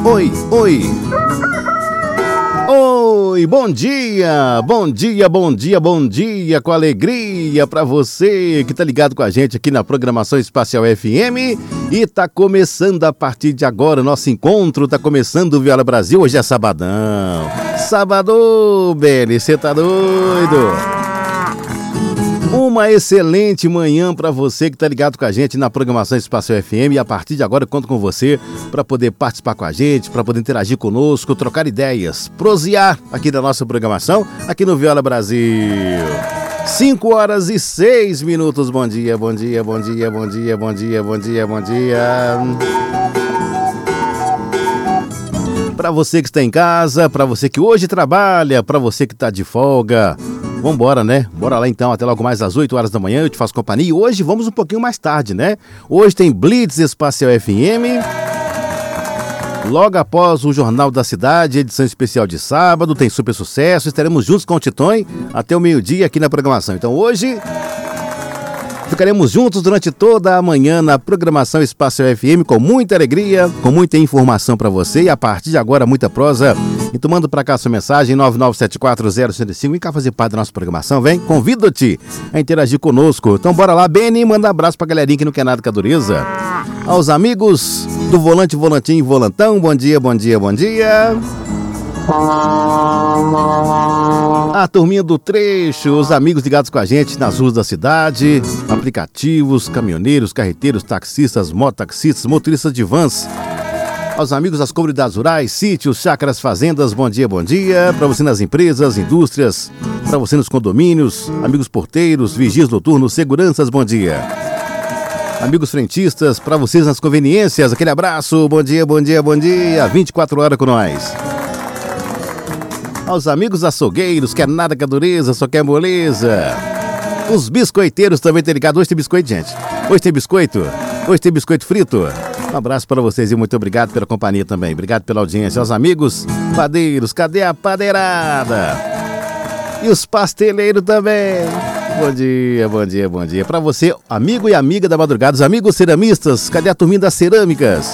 Oi, oi. Oi, bom dia, bom dia, bom dia, bom dia, com alegria pra você que tá ligado com a gente aqui na programação Espacial FM e tá começando a partir de agora, nosso encontro tá começando o Viola Brasil, hoje é sabadão, sábado, Beli, você tá doido? Uma excelente manhã para você que está ligado com a gente na programação Espacial FM e a partir de agora eu conto com você para poder participar com a gente, para poder interagir conosco, trocar ideias, prosear aqui da nossa programação, aqui no Viola Brasil. 5h06. Bom dia, bom dia, bom dia, bom dia, bom dia, bom dia, bom dia. Para você que está em casa, para você que hoje trabalha, para você que está de folga. Vambora, né? Bora lá então, até logo mais às 8 horas da manhã, eu te faço companhia. E hoje vamos um pouquinho mais tarde, né? Hoje tem Blitz Espacial FM. Logo após o Jornal da Cidade, edição especial de sábado, tem Super Sucesso. Estaremos juntos com o Titon até o meio-dia aqui na programação. Então hoje ficaremos juntos durante toda a manhã na programação Espacial FM com muita alegria, com muita informação para você. E a partir de agora, muita prosa. Então manda pra cá sua mensagem 997401065. Vem cá fazer parte da nossa programação, vem. Convido-te a interagir conosco. Então bora lá, Beni, manda um abraço pra galerinha que não quer nada com a dureza. Aos amigos do Volante, Volantinho e Volantão, bom dia, bom dia, bom dia. A turminha do trecho, os amigos ligados com a gente nas ruas da cidade, aplicativos, caminhoneiros, carreteiros, taxistas, mototaxistas, motoristas de vans. Aos amigos das comunidades rurais, sítios, chácaras, fazendas, bom dia, bom dia. Para você nas empresas, indústrias, para você nos condomínios, amigos porteiros, vigias noturnos, seguranças, bom dia. Amigos frentistas, para vocês nas conveniências, aquele abraço, bom dia, bom dia, bom dia. 24 horas com nós. Aos amigos açougueiros, quer nada com a dureza, só quer moleza. Os biscoiteiros também tem ligado. Hoje tem biscoito, gente. Hoje tem biscoito. Hoje tem biscoito frito. Um abraço para vocês e muito obrigado pela companhia também. Obrigado pela audiência. Aos amigos padeiros, cadê a padeirada? E os pasteleiros também. Bom dia, bom dia, bom dia. Para você, amigo e amiga da madrugada, os amigos ceramistas, cadê a turminha das cerâmicas?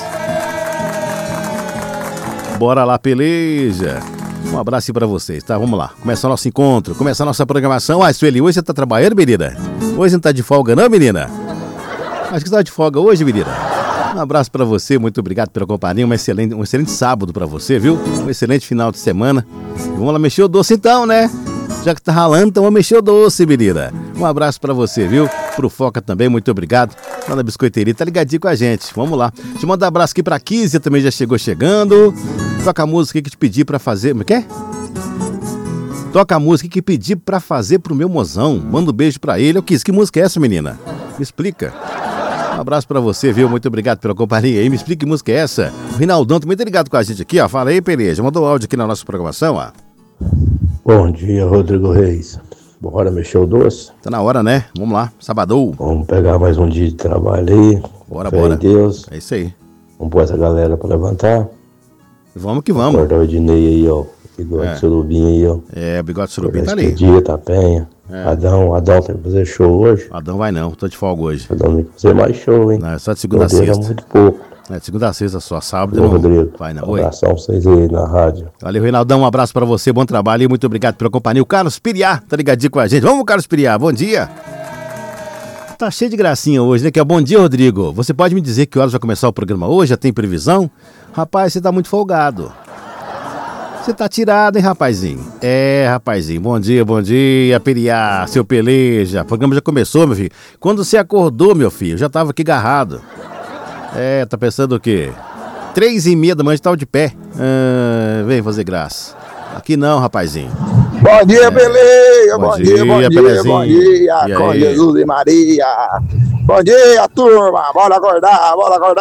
Bora lá, peleja. Um abraço para vocês, tá? Vamos lá. Começar nosso encontro, começar nossa programação. Ah, Sueli, hoje você tá trabalhando, menina? Hoje você não tá de folga não, menina? Acho que você tá de folga hoje, menina. Um abraço pra você, muito obrigado pela companhia, um excelente sábado pra você, viu? Um excelente final de semana. Vamos lá mexer o doce então, né? Já que tá ralando, então vamos mexer o doce, menina. Um abraço pra você, viu? Pro Foca também, muito obrigado. Lá na biscoiteria, tá ligadinho com a gente. Vamos lá. Deixa eu mandar um abraço aqui pra Kizia, também já chegou chegando. Toca a música que te pedi pra fazer... Como é que é? Toca a música que pedi pra fazer pro meu mozão. Manda um beijo pra ele. Eu quis. Que música é essa, menina? Me explica. Um abraço pra você, viu? Muito obrigado pela companhia aí. Me explica que música é essa. O Rinaldão também tá ligado com a gente aqui, ó. Fala aí, Pereja. Mandou áudio aqui na nossa programação, ó. Bom dia, Rodrigo Reis. Bora mexer o doce? Tá na hora, né? Vamos lá. Sabadão. Vamos pegar mais um dia de trabalho aí. Bora, fé bora. em Deus. É isso aí. Vamos pôr essa galera pra levantar. Vamos que vamos. Acordar o Ednei aí, ó. Bigode surubim aí, ó. É, o Bigode surubim tá ali. Dia, tá penha. É. Adão tem que fazer show hoje. Adão vai não, tô de folga hoje. Adão tem que fazer mais show, hein? Não, é só de segunda a sexta. É muito pouco. É, de segunda a sexta só, sábado não. Rodrigo. Vai não. Um abração pra vocês aí na rádio. Valeu, Reinaldão, um abraço pra você, bom trabalho e muito obrigado pela companhia. O Carlos Piriá tá ligadinho com a gente. Vamos, Carlos Piriá, bom dia. Tá cheio de gracinha hoje, né? Que é bom dia, Rodrigo. Você pode me dizer que horas vai começar o programa hoje? Já tem previsão? Rapaz, você tá muito folgado. Você tá tirado, hein, rapazinho? É, rapazinho. Bom dia, Piriá, seu peleja. O programa já começou, meu filho. Quando você acordou, meu filho, eu já tava aqui agarrado. É, tá pensando o quê? 3h30 da manhã, tava de pé. Vem fazer graça. Aqui não, rapazinho. Bom dia, peleja. Bom dia, bom dia. Com aí? Jesus e Maria. Bom dia, turma. Bora acordar.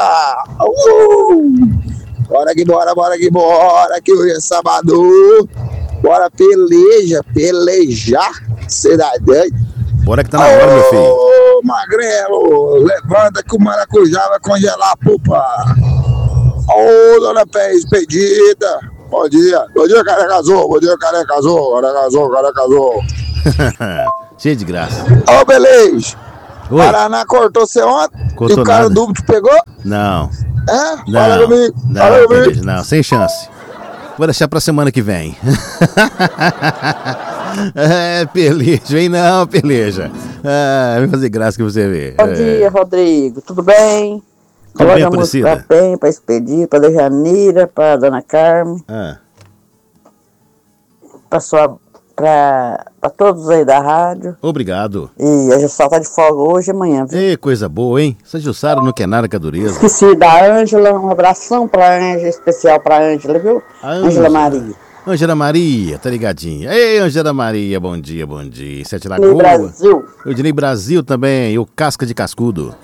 Bora que hoje é sábado. Bora pelejar, cidadão. Bora que tá na hora, meu filho. Ô, Magrelo, levanta que o maracujá vai congelar a pupa. Ô, dona Pé Expedida. Bom dia, careca azul. Cheio de graça. Ô, beleza. Oi. Paraná cortou você ontem? Cortou e o cara nada. duplo te pegou? Não. É? Não, Fala comigo. Fala não, comigo. Peleja, não, sem chance. Vou deixar pra semana que vem. É, Peleja, vem não, Peleja. Vem fazer graça que você vê. Bom dia, Rodrigo. Tudo bem? Tudo bem, Coloca a música Aparecida? pra bem, pra Expedir, pra Dejanira, pra Dona Carmen, Ah, pra todos aí da rádio. obrigado. E a Jussara tá de folga hoje e amanhã, viu? Ei, coisa boa, hein? Essa Jussara não quer nada com a dureza. Esqueci da Ângela, um abração pra Ângela, especial pra Ângela, viu? A Ângela Maria. Ângela Maria, tá ligadinha. Ei, Ângela Maria, bom dia, bom dia. Sete No Lagoas. Brasil. Eu direi Brasil também, e o Casca de Cascudo.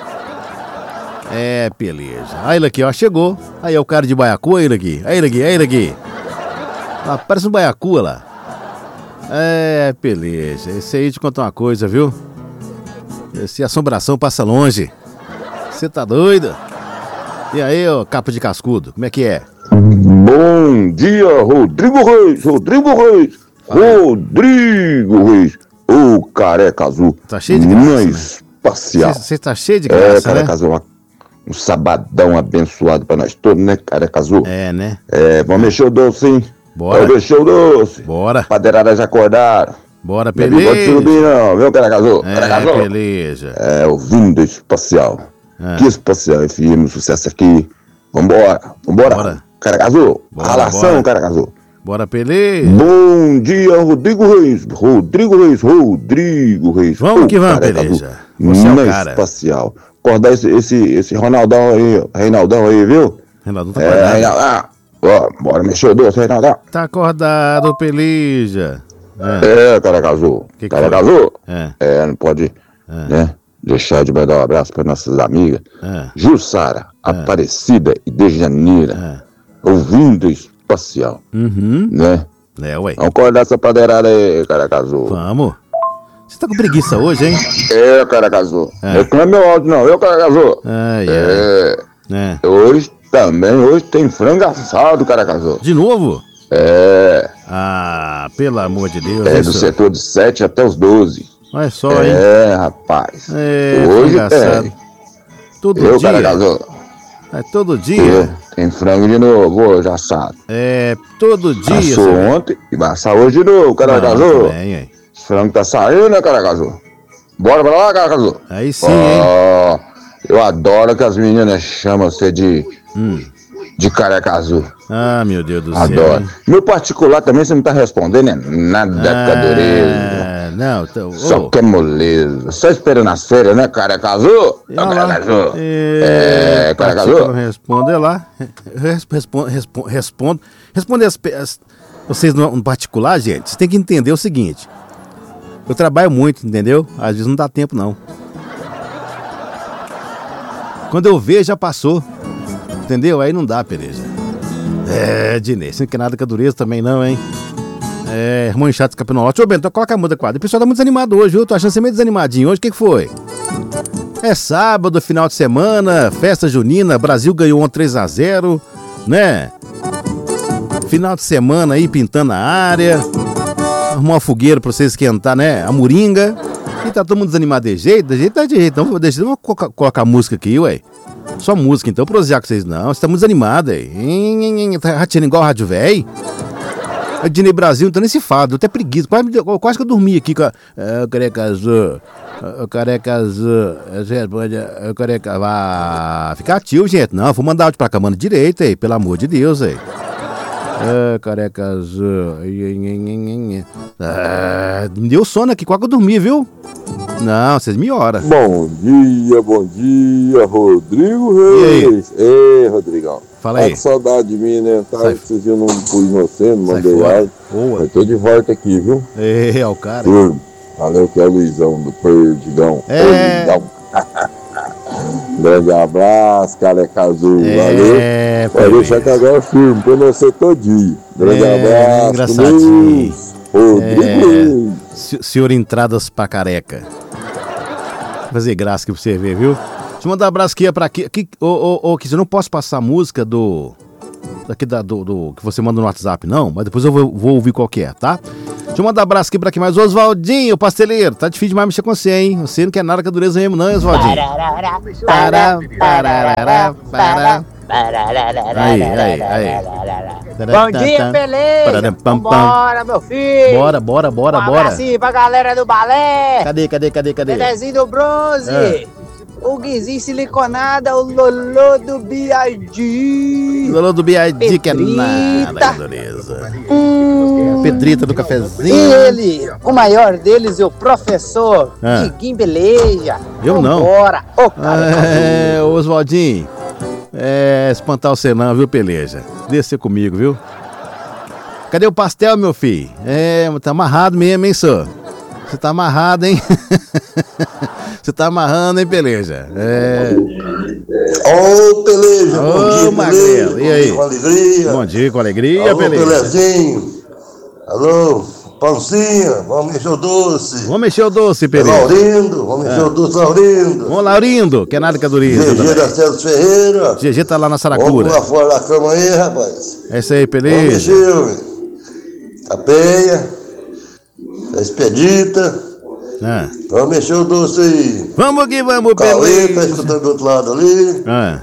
É, Peleja. Aí ele aqui, ó, chegou. Aí é o cara de baiacu, aí ele aqui. Aí ele aqui, aí ele aqui. Ah, parece um baiacu lá. É, Peleja. Esse aí te conta uma coisa, viu? Esse assombração passa longe. Você tá doido? E aí, ó, capa de cascudo, como é que é? Bom dia, Rodrigo Reis, Rodrigo Reis, Rodrigo Reis, o careca azul. Tá cheio de graça, na né? espacial. Você tá cheio de graça, careca né? azul, um sabadão abençoado pra nós todos, né, careca azul? É, né? Vamos mexer o doce, hein? Bora. Vamos mexer o doce. Bora. Padeirada já acordaram. Bora, Não é bigode Peleja. surubim não, viu, careca azul? Careca É, azul. Peleja. Ouvindo espacial. É. Que espacial, FM, sucesso aqui. Vambora. Bora. Careca azul, Bora, ralação, bora. careca azul. Bora, Peleja. Bom dia, Rodrigo Reis. Rodrigo Reis. Vamos que vamos, careca Peleja. azul. Você é o Na cara. espacial. Acordar esse Reinaldão aí, viu? Reinaldo tá acordado. Reinaldão. Ó, bora mexer o doce, Reinaldão. Tá acordado, Peleja. Careca azul. Que Careca foi? azul. É. Não pode, né? Deixar de mandar um abraço para nossas amigas. É. Jussara, Aparecida e Dejanira. Ouvindo espacial. Uhum. Né? É, ué. Vamos acordar essa padeirada aí, careca azul. Vamos. Você tá com preguiça hoje, hein? Careca azul. Reclame meu áudio não, viu, careca azul? Hoje tem frango assado, careca azul. De novo? Ah, pelo amor de Deus. Do isso. setor de 7 até os 12. Olha só, hein? Rapaz. Hoje Hoje engraçado. tem. Todo Viu, dia. careca azul? É todo dia. Tem frango de novo, hoje assado. É todo dia. Assou senhor. ontem e vai assar hoje de novo, careca azul. Bem, hein? Esse frango tá saindo, né, careca azul? Bora pra lá, careca azul. Aí sim, hein? Eu adoro que as meninas chamam você de careca azul. Ah, meu Deus do céu. Adoro. hein? No particular também você não tá respondendo, né? Nada com a dureza. Não, então. Só que é moleza. Só esperando as férias, né, careca azul? Careca azul. Careca Não azul. responde lá. Responde. Responde vocês no particular, gente. Você tem que entender o seguinte. Eu trabalho muito, entendeu? Às vezes não dá tempo, não. Quando eu ver, já passou. Entendeu? Aí não dá, Peleja. Dinei. Você não quer nada com a dureza também, não, hein? Irmão Chato Capinolote. Ô, Bento, coloca a muda quadra. O pessoal tá muito desanimado hoje, viu? Tô achando você meio desanimadinho hoje. O que foi? É sábado, final de semana, festa junina. Brasil ganhou 3-0, né? Final de semana aí, pintando a área. Arrumar uma fogueira pra você esquentar, né? A moringa. E tá todo mundo desanimado de jeito. Então vamos colocar música aqui, ué. Só música, então, prosear com vocês não. Você tá muito desanimado aí. Tá rateando igual a rádio véi. A Dinei Brasil, então nem se fala, deu até preguiça. Quase que eu dormi aqui com a. Careca azul. Careca azul. Careca. Vá. Fica ativo, gente. Não, vou mandar áudio pra cá, manda direito aí, pelo amor de Deus aí. Careca azul. Me deu sono aqui, quase que eu dormi, viu? Não, vocês me oram. Bom dia, Rodrigo Reis. Ei, Rodrigão. Fala aí. Tá com saudade de mim, né? Tá, esses dias eu não pus você, não mandei fora. áudio. Boa. Eu tô de volta aqui, viu? É o cara. Valeu, que é o Luizão do Perdigão. É. Grande abraço, careca azul. Valeu. Pode deixar que agora firme pra você todinho. Grande abraço. Engraçadinho. Rodrigo Reis. Senhor entradas pra careca. Vou fazer graça aqui pra você ver, viu? Deixa eu mandar um abraço aqui pra aqui. Kiz, eu não posso passar a música do que você manda no WhatsApp, não, mas depois eu vou ouvir qual que é, tá? Deixa Deixa eu mandar um abraço aqui pra quem mais? O Oswaldinho, pasteleiro. Tá difícil demais mexer com você, hein? Você não quer nada com a dureza mesmo, não, Oswaldinho. Aí. Bom dia, beleza? Bora, meu filho. Bora. Um abracinho pra galera do balé. Cadê? Bebezinho do bronze. O Guizinho siliconada, o Lolô do B.I.D. Lolô do B.I.D. que é nada, dureza. Pedrita do cafezinho. E ele, o maior deles, o professor Diguinho Beleja. Eu não. Bora. Oswaldinho. Espantar você não, viu, Peleja? Descer comigo, viu? Cadê o pastel, meu filho? Tá amarrado mesmo, hein, senhor? Você tá amarrado, hein? Você tá amarrando, hein, Peleja? Ô, Peleja, bom dia, Magrelo. Peleja. E aí? Bom dia com alegria. Bom dia com alegria, alô, Peleja. Pelezinho. Alô, Pancinha, vamos mexer o doce. Vamos mexer o doce, Peleja. Laurindo, vamos mexer o doce, Laurindo. Vamos, Laurindo, que é nada que é dureza. GG da Celso Ferreira. GG tá lá na Saracura. Vamos lá fora da cama aí, rapaz. É isso aí, Peleja. Vamos mexer, a Peia, a Expedita. Vamos mexer o doce aí. Vamos que vamos, Cauê, tá escutando do outro lado ali.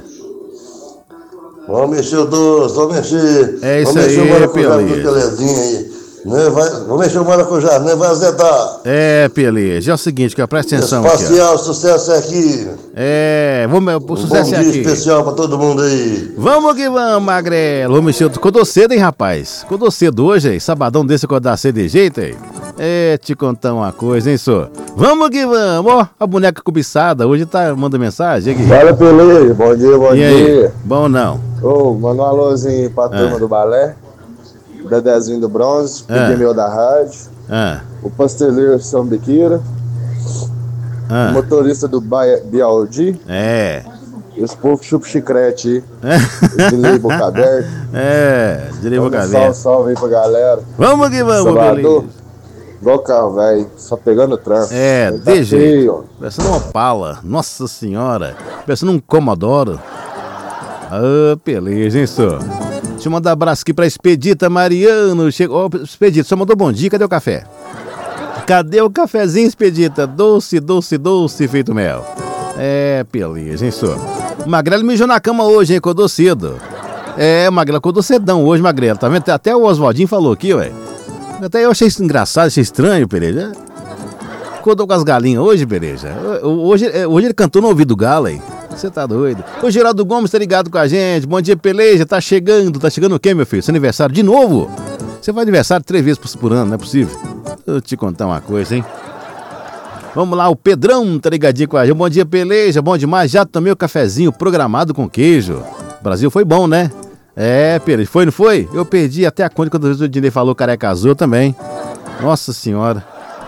Vamos mexer o doce, vamos mexer. É isso vamos aí, mexer o maracujá do Peleja. Pelezinho aí. Vamos mexer o maracujá, não vai azedar. Peleja, é o seguinte, que presta atenção Espacial, sucesso é aqui. O sucesso é aqui. Bom dia especial pra todo mundo aí. Vamos que vamos, Magrelo. Vamos mexer. Acordou cedo, hein, rapaz? Acordou cedo hoje, hein? Sabadão desse acordar cedo de jeito, hein? Te contar uma coisa, hein, senhor? Vamos que vamos. Ó, a boneca cobiçada hoje tá mandando mensagem aqui. Fala, Peleja. Bom dia, bom dia. Aí? Bom não. Manda um alôzinho pra turma do balé. Dedezinho do bronze, o meu da rádio, o pasteleiro São Biqueira, o motorista do BLD, e os povos chupa chicrete aí, o Dilei Boca Aberta. Dilei Boca Aberta. Salve aí pra galera. Vamos que vamos, Salvador, igual carro, velho, só pegando trânsito. De jeito. Parecendo uma Opala, nossa senhora, parecendo um Commodoro. Beleza, hein, senhor? Deixa eu mandar um abraço aqui pra Expedita Mariano. Chegou. Expedita, só mandou bom dia. Cadê o café? Cadê o cafezinho, Expedita? Doce, feito mel. Beleza, hein, senhor? O Magrelo mijou na cama hoje, hein? Acordou cedo. O Magrelo acordou cedão hoje, Magrelo. Tá vendo? Até o Oswaldinho falou aqui, ué. Até eu achei isso engraçado, achei estranho, Pereja. Acordou com as galinhas hoje, Pereja. Hoje ele cantou no ouvido do galo, hein? Você tá doido? O Geraldo Gomes tá ligado com a gente. Bom dia, Peleja. Tá chegando o quê, meu filho? Seu aniversário de novo? Você faz aniversário 3 vezes por ano, não é possível? Eu te contar uma coisa, hein? Vamos lá, o Pedrão tá ligadinho com a gente. Bom dia, Peleja. Bom demais. Já tomei o cafezinho programado com queijo. O Brasil foi bom, né? Peleja. Foi, não foi? Eu perdi até a conta quando o Dinei falou careca azul também. Nossa senhora.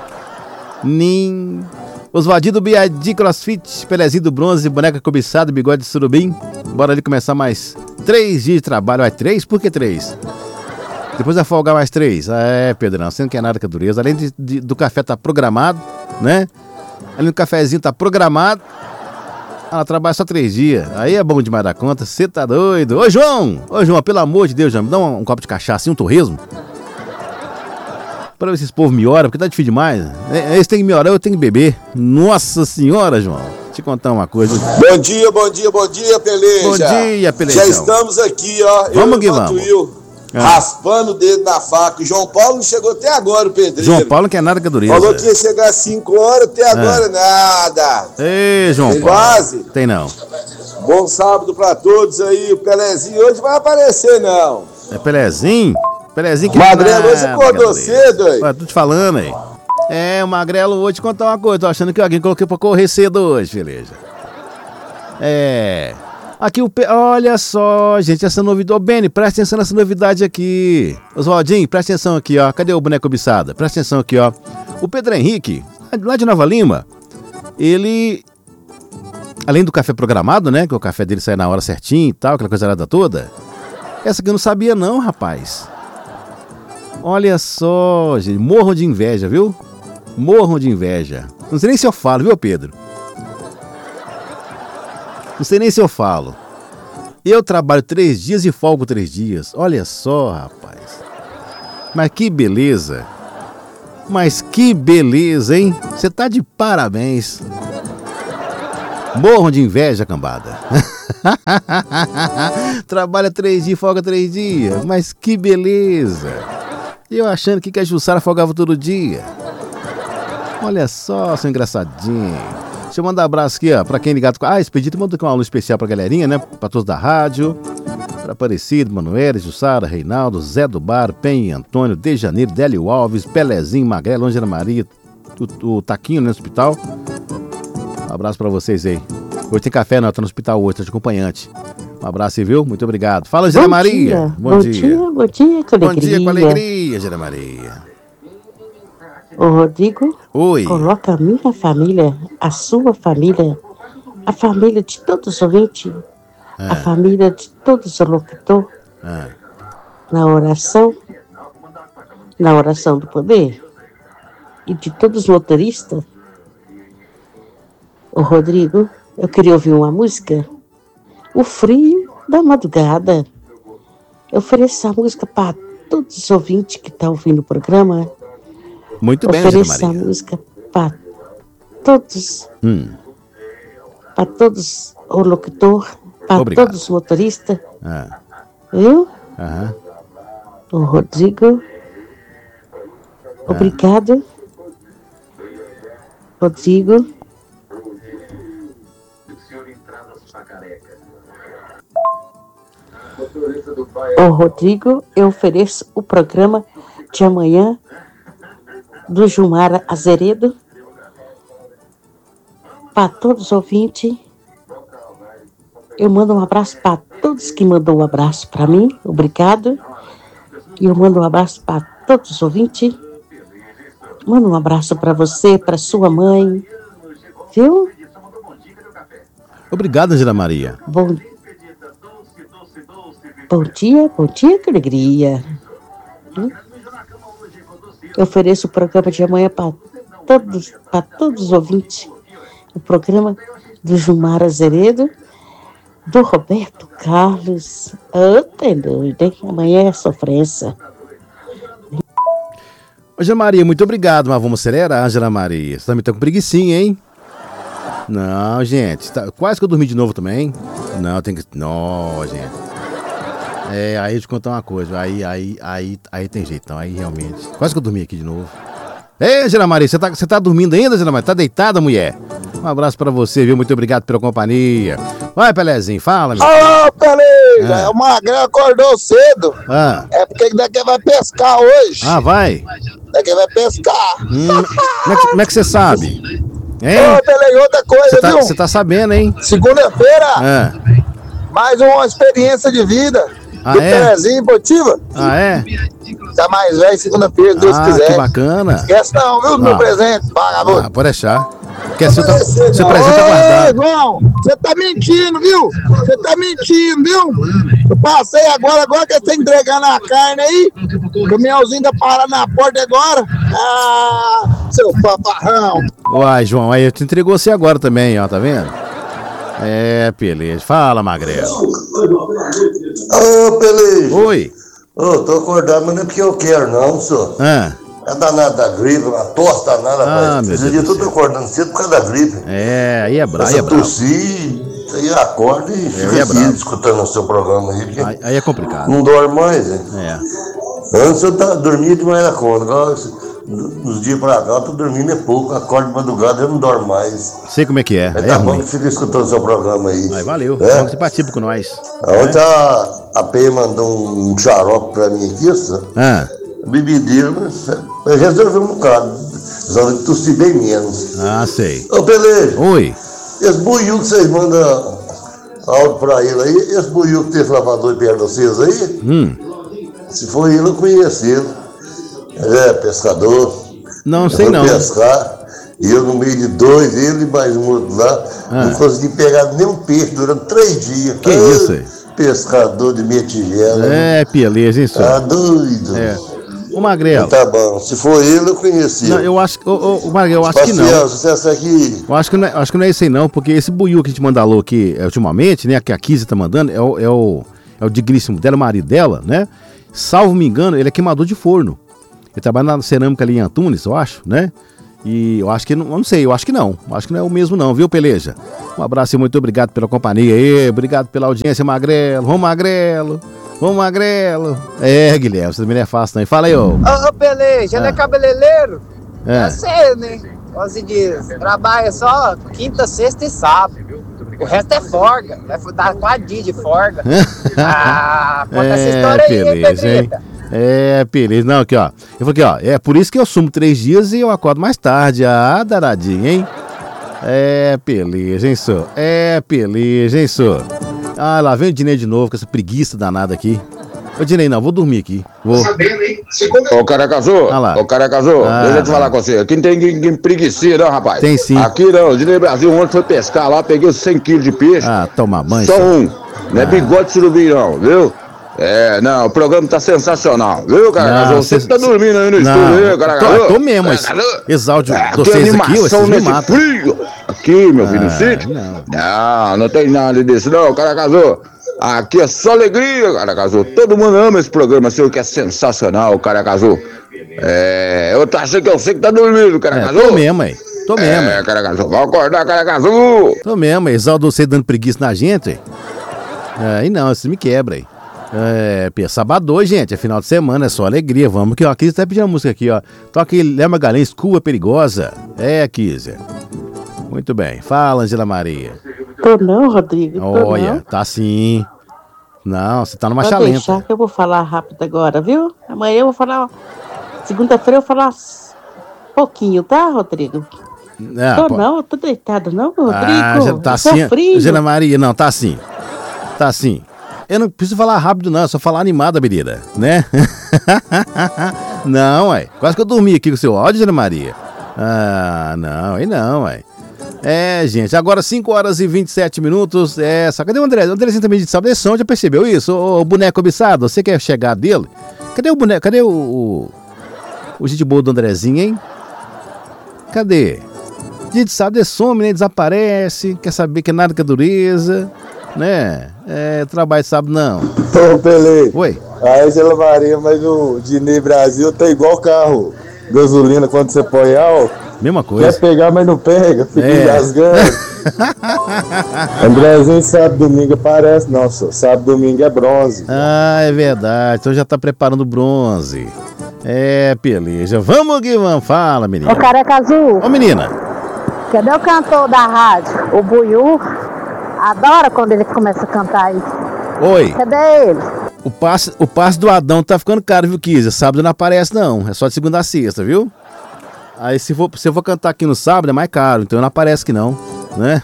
Oswaldinho do B.I.D. CrossFit, Pelezinho do bronze, boneca cobiçada, bigode de surubim. Bora ali começar mais 3 dias de trabalho. 3? Por que 3? Depois vai folgar mais 3. Pedrão, você não quer nada com a dureza. Além do café tá programado, né? Além do cafezinho tá programado. Ela trabalha só 3 dias. Aí é bom demais da conta. Você tá doido? Ô, João, pelo amor de Deus, João, me dá um copo de cachaça e um torresmo. Pra ver se esse povo me ora, porque tá difícil demais. Eles têm que me orar, eu tenho que beber. Nossa senhora, João. Te contar uma coisa. Bom dia, Peleja. Bom dia, Peleja. Já estamos aqui, ó. Vamos que vamos. Raspando o dedo na faca. O João Paulo não chegou até agora, o pedreiro. João Paulo não quer nada com a dureza. Falou que ia chegar às 5 horas, até agora nada. Ei, João Paulo. Quase. Tem não. Bom sábado pra todos aí. O Pelezinho hoje vai aparecer, não. Pelezinho? Pelezinho que Magrelo hoje acordou cedo, aí. Tô te falando aí. O Magrelo hoje, te contar uma coisa. Tô achando que alguém colocou pra correr cedo hoje, beleza. Aqui olha só, gente, essa novidade. Beni, presta atenção nessa novidade aqui. Oswaldinho, presta atenção aqui, ó. Cadê o boneco cobiçada? Presta atenção aqui, ó. O Pedro Henrique, lá de Nova Lima, ele, além do café programado, né? Que o café dele sai na hora certinho e tal, aquela coisa arada toda. Essa aqui eu não sabia não, rapaz. Olha só, gente, morram de inveja, viu? Morram de inveja. Não sei nem se eu falo, viu, Pedro? Não sei nem se eu falo. Eu trabalho 3 dias e folgo 3 dias. Olha só, rapaz. Mas que beleza. Mas que beleza, hein? Você tá de parabéns. Morram de inveja, cambada. Trabalha 3 dias, folga 3 dias. Mas que beleza. Eu achando que a Jussara folgava todo dia. Olha só, seu engraçadinho. Deixa eu mandar um abraço aqui, ó, pra quem ligado com... Expedito mandou aqui um alô especial pra galerinha, né? Pra todos da rádio. Pra Aparecido, Manoel, Jussara, Reinaldo, Zé do Bar, Penha, Antônio, De Janeiro, Délio Alves, Pelezinho, Magrelo, Ângela Maria, o Taquinho no hospital. Um abraço pra vocês aí. Hoje tem café, não, tá no hospital hoje, tá de acompanhante. Um abraço aí, viu? Muito obrigado. Fala, Ângela Maria. Bom dia, com alegria. Bom dia com alegria, Ângela Maria. Ô, Rodrigo, oi. Coloca a minha família, a sua família, a família de todos os ouvintes, a família de todos os locutores, na oração do poder, e de todos os motoristas. Ô, Rodrigo, eu queria ouvir uma música, O Frio da Madrugada. Eu ofereço a música para todos os ouvintes que estão ouvindo o programa. Muito bem, Ângela Maria. Maria. Ofereço a música para todos, para todos o locutor, para todos os motoristas. Viu? O Rodrigo, obrigado. Rodrigo. Ô, Rodrigo, eu ofereço o programa de amanhã do Gilmar Azeredo para todos os ouvintes. Eu mando um abraço para todos que mandou um abraço para mim, obrigado. E eu mando um abraço para todos os ouvintes. Mando um abraço para você, para sua mãe, viu? Obrigado, Ângela Maria. Bom dia, que alegria. Eu ofereço o programa de amanhã para todos os ouvintes. O programa do Gilmar Azeredo, do Roberto Carlos. Tem doido, hein? Amanhã é sofrência. Ângela Maria, muito obrigado, mas vamos acelerar, Ângela Maria. Você também tá com preguicinha, hein? Não, gente, quase que eu dormi de novo também. Não, tem que... Não, gente. Aí eu te contar uma coisa, aí tem jeito, então, aí realmente. Quase que eu dormi aqui de novo. Ei, Ângela Maria, você tá dormindo ainda, Ângela Maria? Tá deitada, mulher? Um abraço pra você, viu? Muito obrigado pela companhia. Vai, Pelezinho, fala, meu. Ô, Pelé, o Magrão acordou cedo. É porque daqui vai pescar hoje. Vai? Daqui vai pescar. Como é que você sabe? Hein? Ô, Pelé, outra coisa, viu? Você tá sabendo, hein? Segunda-feira, mais uma experiência de vida. Do Pelezinho Botiva. Tá mais velho segunda-feira, se Deus quiser. Que bacana. Esquece não, viu, meu presente, vagabundo. Pode deixar. Porque seu presente tá guardado. Irmão, você tá mentindo, viu? Você tá mentindo, viu? Eu passei agora que você tá entregando a carne aí. O caminhãozinho tá parado na porta agora. Seu paparrão. Uai, João, aí eu te entregou você agora também, ó, tá vendo? Beleza. Fala, Magrelo. Ô, Pelé. Oi. Tô acordado, mas não é porque eu quero, não, senhor. É danada da gripe, uma tosse danada, rapaz. Esse dia eu tô acordando cedo por causa da gripe. Aí é brabo. Tossir, aí acorda e fica aqui escutando o seu programa aí. Aí é complicado. Não dorme mais, hein? Antes eu dormia demais na conta. Agora, nos dias pra cá, eu tô dormindo pouco. Acordo de madrugada, eu não dormo mais. Sei como é que é. Aí tá bom que fica escutando o seu programa aí. Valeu. Vamos ser partícipo com nós. Ontem a P mandou um xarope pra mim aqui, bebedeira, mas resolveu um bocado. Resolveu tossir bem menos. Sei. Ô, Pelé. Oi. Esse buiú que vocês mandam áudio pra ele aí, esse buiú que tem esse lavador perto de vocês aí, se for ele, eu conheço ele. Ele é pescador. Não sei não. Pescar. E eu, no meio de dois, ele e mais um outro lá, não consegui pegar nenhum peixe durante 3 dias. Que isso aí? Pescador de meia tigela. Beleza, isso. Tá doido. O Magrelo. Tá bom, se for ele, eu conheci. Não, eu acho, Magrelo, eu acho que não. Sucesso aqui. Eu acho que não é esse aí não, porque esse buiú que a gente mandalou aqui ultimamente, né, que a Kizzy tá mandando, é o digníssimo dela, o marido dela, né? Salvo me engano, ele é queimador de forno. Ele trabalha na cerâmica ali em Antunes, eu acho, né? E eu acho que, não sei, eu acho que não é o mesmo não, viu, Peleja? Um abraço e muito obrigado pela companhia aí, obrigado pela audiência, Magrelo. Vamos, Magrelo. É, Guilherme, você também não é fácil, não. E fala aí, ô. Ô, Peleja, ele é cabeleireiro? É você, né? Como se diz, trabalha só quinta, sexta e sábado. O resto é folga, dá 4 dias de folga. Conta essa história aí, Peleja, hein? Beleza. Não, aqui, ó. Eu falei aqui, ó. É por isso que eu sumo 3 dias e eu acordo mais tarde. Danadinho, hein? Beleza, hein, senhor? Beleza, hein, senhor? Lá vem o Dinei de novo com essa preguiça danada aqui. Ô, Dinei, não, vou dormir aqui. Vou. Ô, Carecazu, deixa eu te falar com você. Aqui não tem ninguém preguiça, não, rapaz. Tem sim. Aqui não, o Dinei Brasil ontem foi pescar lá, peguei os 100 quilos de peixe. Toma banho. Só um. Não é bigode de surubim, não, viu? Não, o programa tá sensacional, viu, Carecazu? Você tá dormindo aí no estúdio, viu, Carecazu? Tô mesmo, mas esse áudio de vocês aqui, vocês me matam. Frio. Aqui, meu filho, no sítio? Não tem nada disso, não, Carecazu. Aqui é só alegria, Carecazu. Todo mundo ama esse programa seu, que é sensacional, Carecazu. Eu tô achando que eu sei que tá dormindo, Carecazu. Tô mesmo, aí. Carecazu, vamos acordar, Carecazu. Tô mesmo, Exaldo, você dando preguiça na gente. Aí não, você me quebra aí. Sábado, gente, é final de semana, é só alegria. Vamos aqui, ó. Aqui tá pedindo a música aqui, ó. Toca aí, Léo Magalhães, Curva Perigosa. Kízia. Muito bem. Fala, Angela Maria. Tô não, Rodrigo. Olha, não. Tá sim. Não, você tá numa chalenta. Deixar que eu vou falar rápido agora, viu? Amanhã eu vou falar. Segunda-feira eu vou falar pouquinho, tá, Rodrigo? Não, eu tô deitado, não, Rodrigo. Já tá assim. Angela Maria, não, tá assim. Tá assim. Eu não preciso falar rápido, não, é só falar animada, menina, né? Não, quase que eu dormi aqui com o seu áudio, Angela Maria. Não, gente, agora 5h27. Só cadê o André? O Andrezinho também de sábado é som, já percebeu isso? O boneco cobiçado, você quer chegar dele? Cadê o boneco? Cadê o gente boa do Andrezinho, hein? Cadê? Dia de sábado é som, né? Desaparece, quer saber que é nada que é dureza, né? Trabalho de sábado não. Ô, Pelé. Oi. A Angela Maria, mas o Dinei Brasil tá igual carro. Gasolina quando você põe álcool. Mesma coisa. Quer pegar, mas não pega, fica engasgando. Andrezinho, sábado, domingo aparece. Nossa, sábado, domingo é bronze. É verdade. Então já tá preparando bronze. Beleza. Vamos que vamos. Fala, menina. Ô, Carecazu. Ô, menina. Cadê o cantor da rádio? O Buiú. Adora quando ele começa a cantar aí. Oi. Cadê ele? O passe do Adão tá ficando caro, viu, Kizia? Sábado não aparece, não. É só de segunda a sexta, viu? Aí se eu for cantar aqui no sábado é mais caro, então não aparece aqui não, né?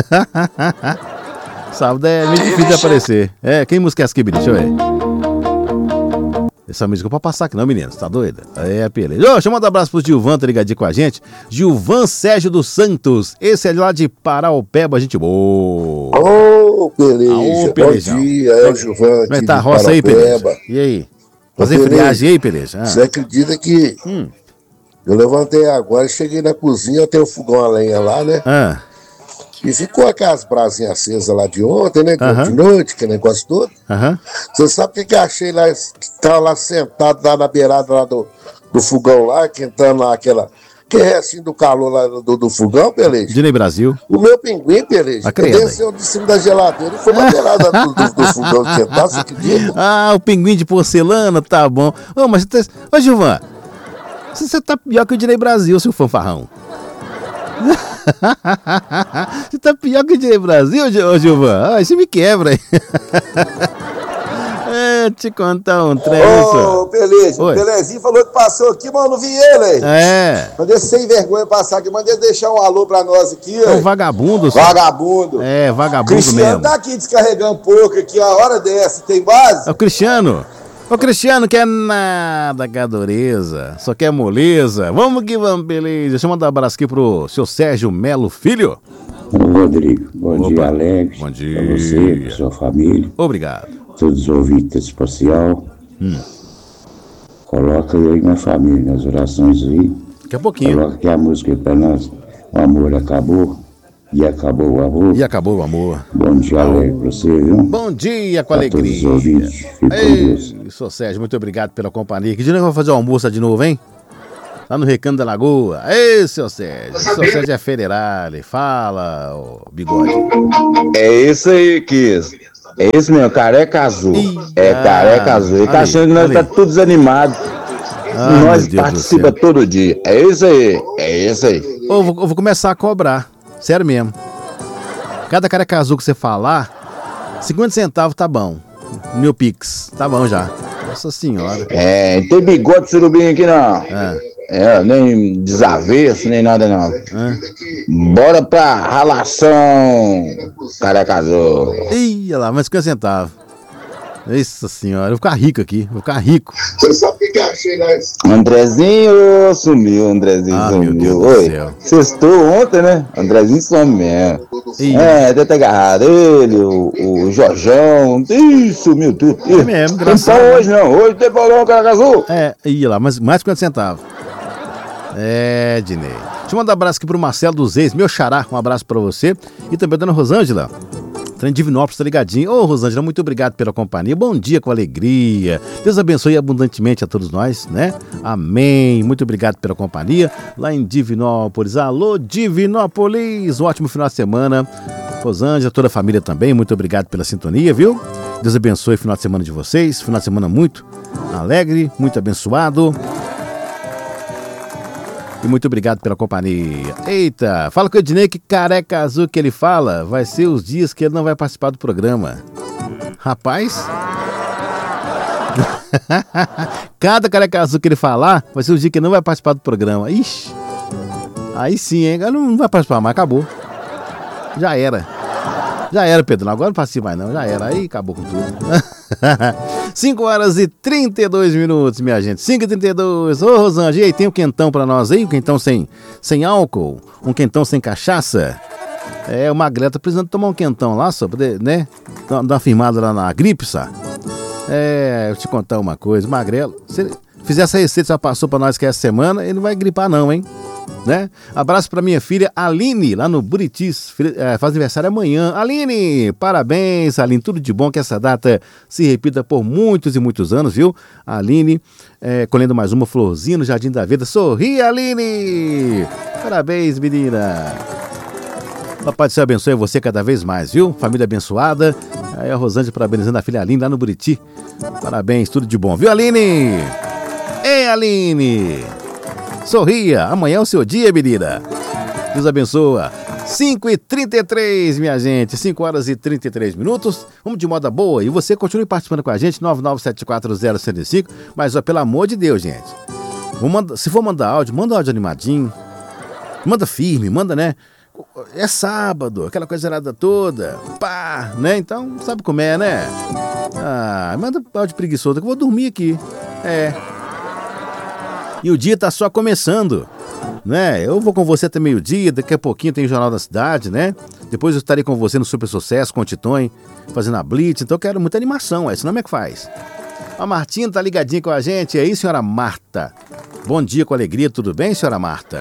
Sábado é meio difícil de aparecer. Quem música é essa aqui, Biri? Deixa eu ver. Essa música pra passar aqui não, menino, você tá doida? Beleza. Deixa eu mandar um abraço pro Gilvan, tá ligadinho com a gente. Gilvan Sérgio dos Santos, esse é de lá de Paraupeba, gente boa. Ô, Peleja, bom dia, é o Gilvan aqui tá a roça aí, Peleja? E aí? Fazer friagem aí, Peleja? Você acredita que eu levantei agora, cheguei na cozinha, tem o fogão a lenha lá, né? E ficou aquelas brasinhas acesas lá de ontem, né? De noite, que negócio todo. Você sabe o que eu achei lá? Tava lá sentado lá na beirada lá do fogão lá, quentando lá aquela... Que é assim do calor lá do fogão, Peleja? Dinei Brasil. O meu pinguim, Peleja, desceu de cima da geladeira e foi na beirada do fogão quentar, você acredita? O pinguim de porcelana, tá bom. Mas você tá... Ô, Gilvan, você tá pior que o Dinei Brasil, seu fanfarrão. Você tá pior que o Dinei Brasil, ô Gilvan? Isso me quebra aí. Te contar um trem. Ô, Peleja, o Pelezinho falou que passou aqui, mas eu não vi ele aí. Mandei sem vergonha passar aqui, mandei deixar um alô pra nós aqui. É um vagabundo, senhor. Vagabundo. Vagabundo Cristiano mesmo. Tá aqui descarregando um pouco aqui, a hora dessa, tem base? É o Cristiano. O Cristiano quer nada, gadoreza, só quer moleza. Vamos que vamos, beleza. Deixa eu mandar um abraço aqui pro seu Sérgio Melo Filho. Ô, Rodrigo, bom dia, Alex. Bom dia. Pra você, pra sua família. Obrigado. Todos os ouvintes especial. Coloca eu e minha família nas orações aí. Daqui a pouquinho. Coloca aqui a música aí pra nós. O amor acabou. E acabou o amor. E acabou o amor. Bom dia, alegre pra você, viu? Bom dia com alegria. Todos os ouvintes. Fique com Deus. Sou Sérgio, muito obrigado pela companhia. Que dia nós vamos fazer o almoço de novo, hein? Lá no Recanto da Lagoa. Ei, seu Sérgio. Seu Sérgio é federale. Fala, ô bigode. É isso aí, Kiss. É isso mesmo, Careca Azul. Careca Azul. Ele tá achando que nós tá tudo desanimado. Nós participamos todo dia. É isso aí. Eu vou começar a cobrar. Sério mesmo. Cada Careca Azul que você falar, 50 centavos tá bom. Meu Pix, tá bom já. Nossa senhora. Não tem bigode de surubim aqui não. Nem desavesso, nem nada não. Bora pra ralação, Careca Azul. Ih, olha lá, mas 50 centavos. Nossa senhora, eu vou ficar rico aqui, Você sabe o que achei, né? Andrezinho sumiu, sumiu. Oi, sextou ontem, né? Andrezinho some mesmo. Deve ter agarrado ele, o Jorjão. Ih, sumiu tudo. É mesmo, graças a Deus. Hoje não, hoje tem pau não, Careca Azul. Ia lá, mas mais 50 centavos. Dinei. Deixa eu mandar um abraço aqui pro Marcelo dos Reis, meu xará, um abraço pra você. E também a dona Rosângela. Trem Divinópolis, tá ligadinho. Ô, Rosângela, muito obrigado pela companhia. Bom dia com alegria. Deus abençoe abundantemente a todos nós, né? Amém. Muito obrigado pela companhia. Lá em Divinópolis. Alô, Divinópolis. Um ótimo final de semana. Rosângela, toda a família também. Muito obrigado pela sintonia, viu? Deus abençoe o final de semana de vocês. Final de semana muito alegre, muito abençoado. E muito obrigado pela companhia. Eita, fala com o Ednei que Careca Azul que ele fala vai ser os dias que ele não vai participar do programa. Rapaz, cada Careca Azul que ele falar vai ser o dia que ele não vai participar do programa. Ixi, aí sim, hein? Ele não vai participar mais, acabou. Já era, Pedro, agora não participa mais não, já era, aí acabou com tudo. 5 horas e 32 minutos, minha gente. 5h32. Ô, Rosângela, e aí, tem um quentão pra nós aí? Um quentão sem álcool? Um quentão sem cachaça? O Magrelo tá precisando tomar um quentão lá, só poder, né? Dar uma firmada lá na gripe, sabe? Eu te contar uma coisa. Magrelo, se ele fizer essa receita, já passou pra nós que é essa semana, ele não vai gripar não, hein? Né? Abraço pra minha filha Aline, lá no Buritis, faz aniversário amanhã. Aline, parabéns, Aline, tudo de bom, que essa data se repita por muitos e muitos anos, viu? Aline, colhendo mais uma florzinha no Jardim da Vida. Sorri, Aline! Parabéns, menina! Papai do Céu abençoe você cada vez mais, viu? Família abençoada. Aí a Rosângela parabenizando a filha Aline lá no Buriti. Parabéns, tudo de bom, viu, Aline? Ei, Aline! Sorria, amanhã é o seu dia, menina. Deus abençoa. 5h33, minha gente. 5 horas e 33 minutos. Vamos de moda boa. E você continue participando com a gente. 99740105. Mas, pelo amor de Deus, gente. Se for mandar áudio, manda áudio animadinho. Manda firme, manda, né? É sábado, aquela coisa errada toda. Pá, né? Então, sabe como é, né? Manda áudio preguiçoso que eu vou dormir aqui. E o dia tá só começando, né? Eu vou com você até meio-dia, daqui a pouquinho tem o Jornal da Cidade, né? Depois eu estarei com você no Super Sucesso, com o Titon, fazendo a Blitz, então eu quero muita animação, senão como é que faz? A Martinha tá ligadinha com a gente, é isso, senhora Marta? Bom dia com alegria, tudo bem, senhora Marta?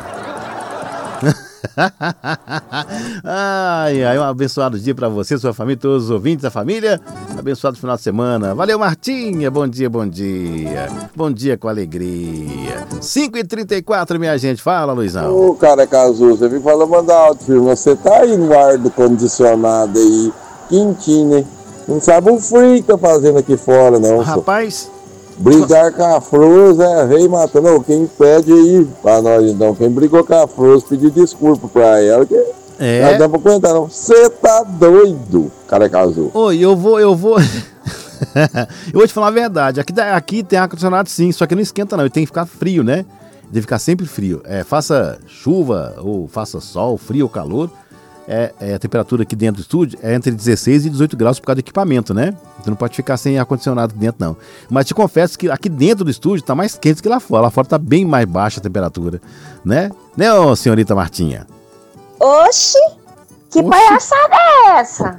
Um abençoado dia pra você, sua família, todos os ouvintes da família. Abençoado final de semana. Valeu, Martinha. Bom dia, bom dia. Bom dia com alegria. 5h34, minha gente. Fala, Luizão. Ô, Careca Azul, você me fala mandar áudio, filho. Você tá aí no ar do condicionado aí, quentinho, hein? Não sabe o frio que tá fazendo aqui fora, não. Rapaz. Brigar com a Flores rei matando. Quem pede aí pra nós, então? Quem brigou com a Flores, pedir desculpa pra ela, que não dá pra aguentar, não. Você tá doido, Careca Azul. Oi, eu vou... eu vou te falar a verdade. Aqui tem ar-condicionado sim, só que não esquenta não. Ele tem que ficar frio, né? Deve ficar sempre frio. Faça chuva ou faça sol, frio ou calor. A temperatura aqui dentro do estúdio é entre 16 e 18 graus por causa do equipamento, né? Você não pode ficar sem ar-condicionado aqui dentro, não. Mas te confesso que aqui dentro do estúdio tá mais quente que lá fora. Lá fora tá bem mais baixa a temperatura, né? Né, ô, senhorita Martinha? Oxi, que palhaçada é essa?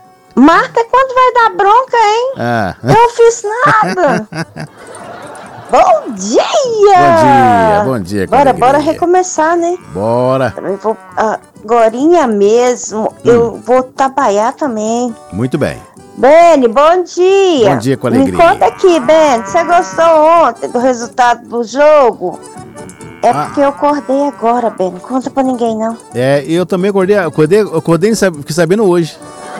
Marta, quando vai dar bronca, hein? Eu não fiz nada. Bom dia! Bom dia. Bora recomeçar, né? Bora. Também vou, agorinha mesmo, eu vou trabalhar também. Muito bem. Beni, bom dia. Bom dia com alegria. Me conta aqui, Beni, você gostou ontem do resultado do jogo? É porque eu acordei agora, Beni, conta pra ninguém não. Eu também acordei fiquei sabendo hoje.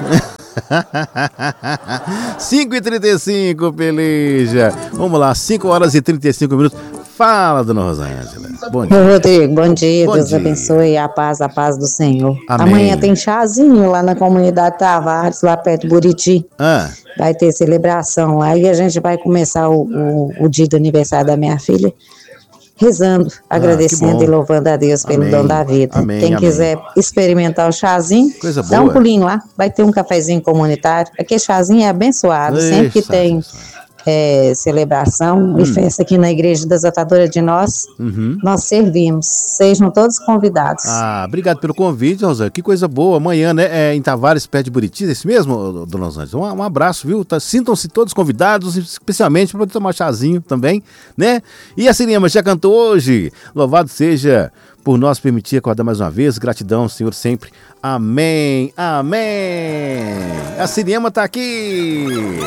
5h35, peleja. Vamos lá, 5h35. Fala, dona Rosângela. Bom dia. Rodrigo, bom dia. Deus abençoe a paz do Senhor. Amém. Amanhã tem chazinho lá na comunidade Tavares, lá perto do Buriti. Vai ter celebração lá e a gente vai começar o dia do aniversário da minha filha rezando, agradecendo e louvando a Deus pelo dom da vida. Amém, Quem quiser experimentar o chazinho, dá um pulinho lá, vai ter um cafezinho comunitário. Aquele chazinho é abençoado, sempre que tem celebração e festa aqui na Igreja das Atadoras de Nós, nós servimos. Sejam todos convidados. Obrigado pelo convite, Rosângela. Que coisa boa. Amanhã, né, em Tavares, perto de Buriti, é isso mesmo, dona Rosângela? Um abraço, viu? Sintam-se todos convidados, especialmente para tomar chazinho também, né? E a Siriema já cantou hoje. Louvado seja por nos permitir acordar mais uma vez. Gratidão, Senhor, sempre. Amém, amém. A Siriema tá aqui.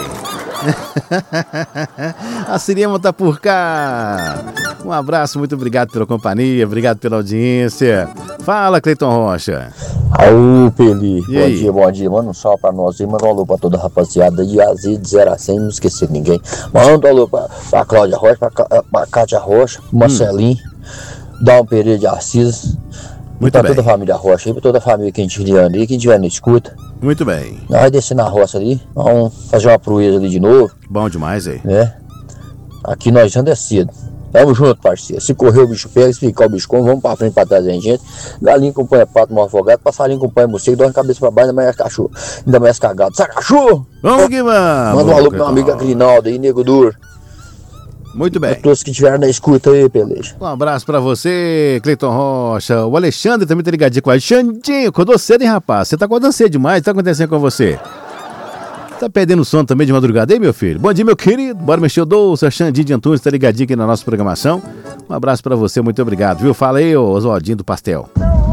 A Siriema tá por cá. Um abraço, muito obrigado pela companhia, obrigado pela audiência. Fala, Cleiton Rocha. Aô, Peli. Bom dia. Manda um salve pra nós e manda um alô pra toda a rapaziada de Aziz, de 0 a 100, não esquecer ninguém. Manda um alô pra Cláudia Rocha, pra Cátia Rocha, Marcelinho, Dom Pereira de Assis. Muito pra bem. toda a família Rocha, pra toda a família que a gente ali, quem tiver na escuta. Muito bem. Nós vamos descer na roça ali, vamos fazer uma proeza ali de novo. Bom demais aí. Né? Aqui nós já descido. Tamo junto, parceiro. Se correr o bicho pega, se ficar o bicho come, vamos pra frente, pra trás da gente. Galinha acompanha pato mal afogado, passarinho acompanha morcego, dá uma cabeça pra baixo, ainda mais cachorro. Ainda mais cagado. Sai, cachorro! Vamos que vamos! Manda um alô pro meu amigo Agrinaldo aí, nego duro. Muito bem. Pra todos que estiveram na escuta aí, peleja. Um abraço pra você, Cleiton Rocha. O Alexandre também tá ligadinho com a gente. Xandinho, acordou cedo, hein, rapaz? Você tá acordando cedo demais, o que tá acontecendo com você? Tá perdendo sono também de madrugada, hein, meu filho? Bom dia, meu querido. Bora mexer o doce. A Xandinho de Antunes tá ligadinho aqui na nossa programação. Um abraço pra você, muito obrigado, viu? Fala aí, ô Oswaldinho do Pastel.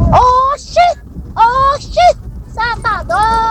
Oxi, você tá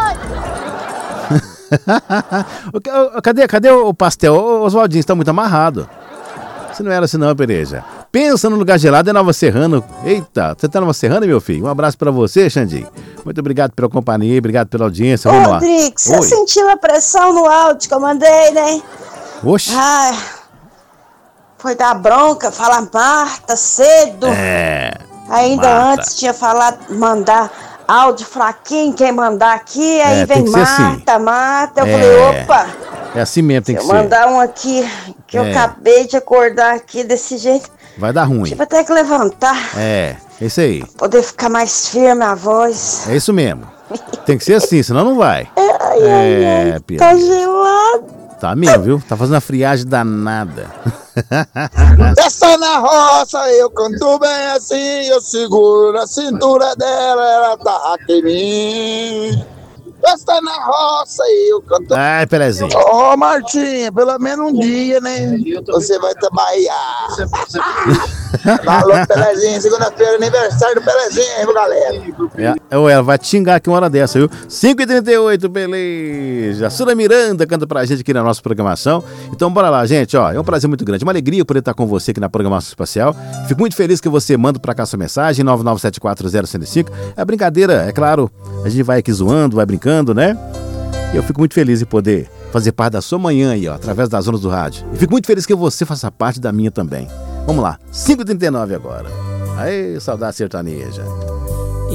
doido? Cadê o pastel? Ô, Oswaldinho, você tá muito amarrado. Você não era assim não, Pereja. Pensa no lugar gelado, é Nova Serrana. Eita, você tá Nova Serrana, meu filho? Um abraço pra você, Xandinho. Muito obrigado pela companhia, obrigado pela audiência. Vamos lá. Rodrigo, você sentiu a pressão no áudio que eu mandei, né? Oxi. Ai, foi dar bronca, falar Marta cedo. Ainda Marta. antes tinha falado, mandar áudio fraquinho, quem mandar aqui, aí vem Marta, assim. Marta. Eu falei, opa. É assim mesmo, tem que Se ser. eu mandar um aqui, que eu acabei de acordar aqui desse jeito, vai dar ruim. tipo, até que levantar. É isso aí. Poder ficar mais firme a voz. É isso mesmo. Tem que ser assim, senão não vai. Ai, Pedro. tá gelado. Tá mesmo, viu? Tá fazendo uma friagem danada. Essa na roça, eu canto bem assim, eu seguro na cintura dela, ela tá aqui em mim. Essa na roça, eu canto. Ai, Pelezinho. Ô, Martinha, pelo menos um dia, né? Você vai trabalhar. Falou, Pelezinho, segunda-feira, aniversário do Pelezinho, viu, galera? Ela vai te xingar aqui uma hora dessa, viu? 5h38, beleza. Sura Miranda canta pra gente aqui na nossa programação. Então bora lá, gente, ó. É um prazer muito grande, uma alegria poder estar com você aqui na programação espacial. Fico muito feliz que você manda pra cá sua mensagem, 99740105. É brincadeira, é claro. A gente vai aqui zoando, vai brincando, né? E eu fico muito feliz em poder fazer parte da sua manhã aí, ó, através das ondas do rádio. E fico muito feliz que você faça parte da minha também. Vamos lá, 5h39 agora. Aê, saudade sertaneja.